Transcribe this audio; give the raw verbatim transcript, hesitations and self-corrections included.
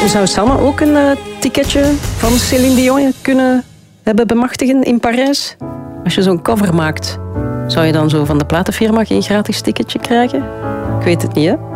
Zou Sanne ook een uh, ticketje van Céline Dion kunnen hebben bemachtigen in Parijs? Als je zo'n cover maakt, zou je dan zo van de platenfirma geen gratis ticketje krijgen? Ik weet het niet, hè?